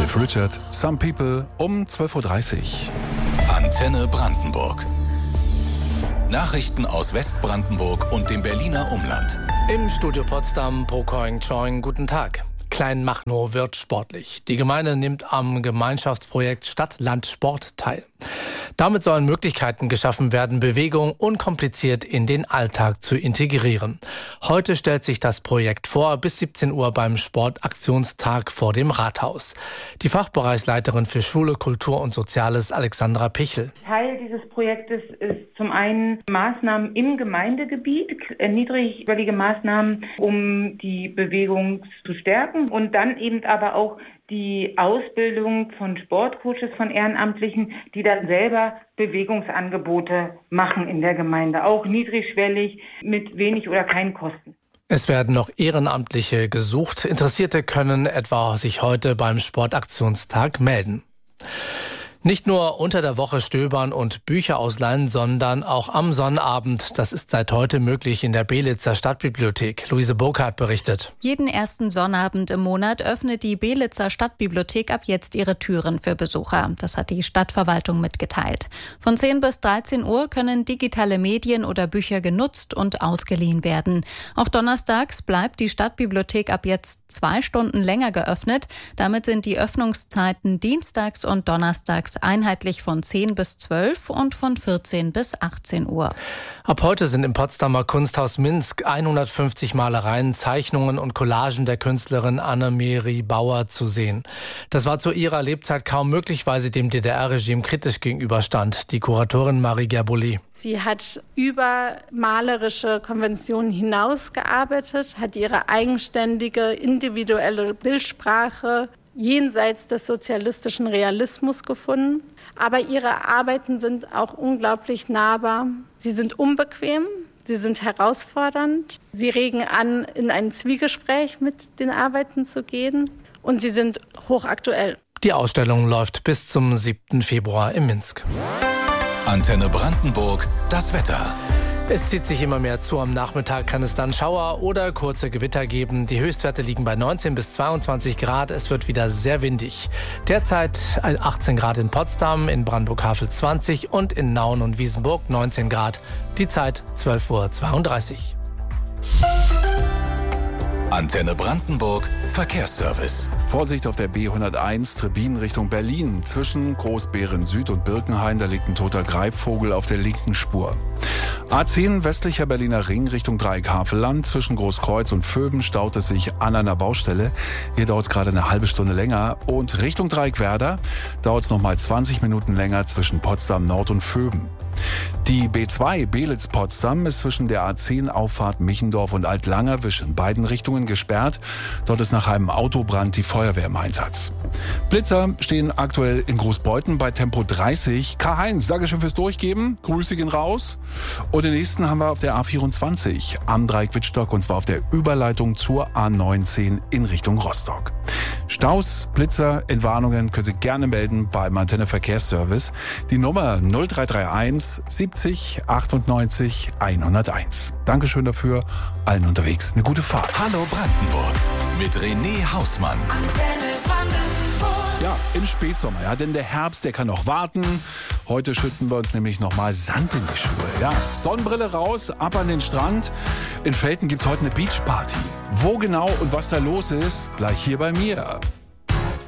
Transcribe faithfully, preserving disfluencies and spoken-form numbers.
Cliff Richard, Some People um zwölf Uhr dreißig. Antenne Brandenburg. Nachrichten aus Westbrandenburg und dem Berliner Umland. Im Studio Potsdam, Pocoing Choing, guten Tag. Kleinmachnow wird sportlich. Die Gemeinde nimmt am Gemeinschaftsprojekt Stadt-Land-Sport teil. Damit sollen Möglichkeiten geschaffen werden, Bewegung unkompliziert in den Alltag zu integrieren. Heute stellt sich das Projekt vor, bis siebzehn Uhr beim Sportaktionstag vor dem Rathaus. Die Fachbereichsleiterin für Schule, Kultur und Soziales, Alexandra Pichel. Teil dieses Projektes ist zum einen Maßnahmen im Gemeindegebiet, niedrigschwellige Maßnahmen, um die Bewegung zu stärken und dann eben aber auch die Ausbildung von Sportcoaches, von Ehrenamtlichen, die dann selber Bewegungsangebote machen in der Gemeinde, auch niedrigschwellig mit wenig oder keinen Kosten. Es werden noch Ehrenamtliche gesucht. Interessierte können etwa sich heute beim Sportaktionstag melden. Nicht nur unter der Woche stöbern und Bücher ausleihen, sondern auch am Sonnabend. Das ist seit heute möglich in der Belitzer Stadtbibliothek. Luise Burkhardt berichtet. Jeden ersten Sonnabend im Monat öffnet die Belitzer Stadtbibliothek ab jetzt ihre Türen für Besucher. Das hat die Stadtverwaltung mitgeteilt. Von zehn bis dreizehn Uhr können digitale Medien oder Bücher genutzt und ausgeliehen werden. Auch donnerstags bleibt die Stadtbibliothek ab jetzt zwei Stunden länger geöffnet. Damit sind die Öffnungszeiten dienstags und donnerstags einheitlich von zehn bis zwölf und von vierzehn bis achtzehn Uhr. Ab heute sind im Potsdamer Kunsthaus Minsk hundertfünfzig Malereien, Zeichnungen und Collagen der Künstlerin Annemeri Bauer zu sehen. Das war zu ihrer Lebzeit kaum möglich, weil sie dem D D R-Regime kritisch gegenüberstand. Die Kuratorin Marie Gerbouli. Sie hat über malerische Konventionen hinausgearbeitet, hat ihre eigenständige, individuelle Bildsprache jenseits des sozialistischen Realismus gefunden. Aber ihre Arbeiten sind auch unglaublich nahbar. Sie sind unbequem, sie sind herausfordernd. Sie regen an, in ein Zwiegespräch mit den Arbeiten zu gehen. Und sie sind hochaktuell. Die Ausstellung läuft bis zum siebten Februar in Minsk. Antenne Brandenburg, das Wetter. Es zieht sich immer mehr zu. Am Nachmittag kann es dann Schauer oder kurze Gewitter geben. Die Höchstwerte liegen bei neunzehn bis zweiundzwanzig Grad. Es wird wieder sehr windig. Derzeit achtzehn Grad in Potsdam, in Brandenburg-Havel zwanzig und in Nauen und Wiesenburg neunzehn Grad. Die Zeit zwölf Uhr zweiunddreißig. Antenne Brandenburg, Verkehrsservice. Vorsicht auf der B hunderteins, Trebin Richtung Berlin. Zwischen Großbeeren Süd und Birkenhain, da liegt ein toter Greifvogel auf der linken Spur. A zehn westlicher Berliner Ring Richtung Dreieck-Havelland. Zwischen Großkreuz und Vöben staut es sich an einer Baustelle. Hier dauert es gerade eine halbe Stunde länger. Und Richtung Dreieck-Werder dauert es nochmal zwanzig Minuten länger zwischen Potsdam Nord und Vöben. Die B zwei Belitz-Potsdam ist zwischen der A zehn Auffahrt Michendorf und Altlangerwisch in beiden Richtungen gesperrt. Dort ist nach einem Autobrand die Feuerwehr im Einsatz. Blitzer stehen aktuell in Großbeuthen bei Tempo dreißig. Karl-Heinz, Dankeschön fürs Durchgeben. Grüße gehen raus. Und den nächsten haben wir auf der A vierundzwanzig am Dreieck Wittstock und zwar auf der Überleitung zur A neunzehn in Richtung Rostock. Staus, Blitzer, Entwarnungen können Sie gerne melden beim Antenne Verkehrsservice. Die Nummer null drei drei eins siebzig achtundneunzig hunderteins. Dankeschön dafür. Allen unterwegs eine gute Fahrt. Hallo Brandenburg mit René Hausmann. Antenne Brandenburg. Ja, im Spätsommer. Ja, denn der Herbst, der kann noch warten. Heute schütten wir uns nämlich nochmal Sand in die Schuhe. Ja, Sonnenbrille raus, ab an den Strand. In Velten gibt's heute eine Beachparty. Wo genau und was da los ist, gleich hier bei mir.